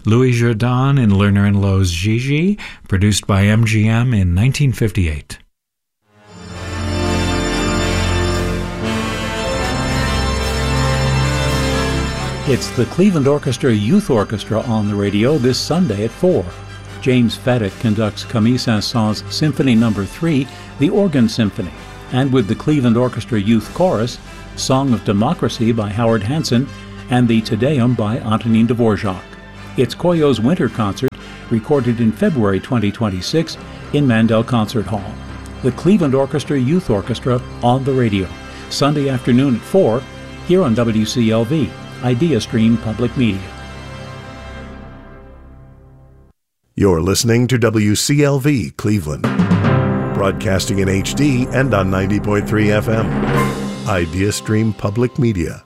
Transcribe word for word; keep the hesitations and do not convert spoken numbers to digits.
Louis Jordan in Lerner and Lowe's Gigi, produced by M G M in nineteen fifty-eight. It's the Cleveland Orchestra Youth Orchestra on the radio this Sunday at four. James Feddick conducts Camille Saint-Saëns' Symphony Number three, the Organ Symphony, and with the Cleveland Orchestra Youth Chorus, Song of Democracy by Howard Hanson and the Te Deum by Antonin Dvorak. It's Koyo's Winter Concert, recorded in February twenty twenty-six in Mandel Concert Hall. The Cleveland Orchestra Youth Orchestra on the radio, Sunday afternoon at four, here on W C L V. Idea Stream Public Media. You're listening to W C L V Cleveland, broadcasting in H D and on ninety point three F M. Idea Stream Public Media.